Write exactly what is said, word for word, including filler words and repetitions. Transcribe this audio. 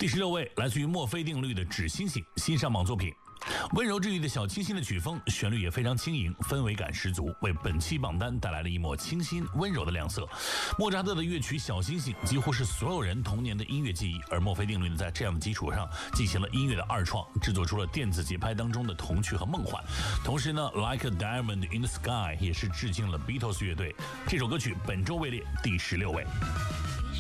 第十六位来自于墨菲定律的《纸星星》，新上榜作品。温柔治愈的小清新的曲风，旋律也非常轻盈，氛围感十足，为本期榜单带来了一抹清新温柔的亮色。莫扎特的乐曲《小星星》几乎是所有人童年的音乐记忆，而墨菲定律呢，在这样的基础上进行了音乐的二创，制作出了电子节拍当中的童趣和梦幻。同时呢， Like a Diamond in the Sky 也是致敬了 Beatles 乐队。这首歌曲本周位列第十六位。